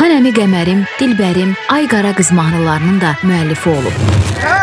Xanəmi Qəmərim, Dilbərim, Ay Qara Qız mahnılarının da müəllifi olub.